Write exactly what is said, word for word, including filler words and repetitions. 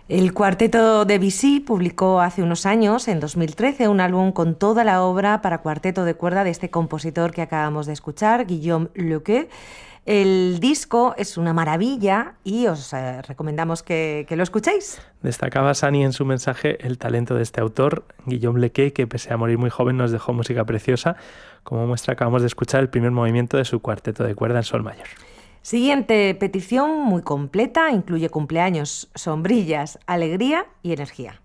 El cuarteto Debussy publicó hace unos años, en dos mil trece, un álbum con toda la obra para cuarteto de cuerda de este compositor que acabamos de escuchar, Guillaume Lequeux. El disco es una maravilla y os eh, recomendamos que, que lo escuchéis. Destacaba Sani en su mensaje el talento de este autor, Guillaume Lequeux, que pese a morir muy joven nos dejó música preciosa. Como muestra, acabamos de escuchar el primer movimiento de su cuarteto de cuerda en sol mayor. Siguiente petición, muy completa, incluye cumpleaños, sombrillas, alegría y energía.